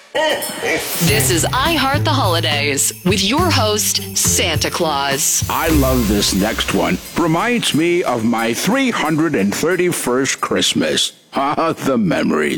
This is I Heart the Holidays with your host, Santa Claus. I love this next one. Reminds me of my 331st Christmas. Ah, the memories.